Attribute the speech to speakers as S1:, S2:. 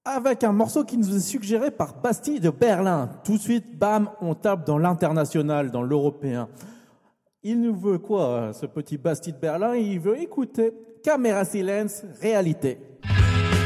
S1: avec un morceau qui nous est suggéré par Bastille de Berlin. Tout de suite, bam, on tape dans l'international, dans l'européen. Il nous veut quoi, ce petit Bastille de Berlin? Il veut écouter Caméra Silence, réalité.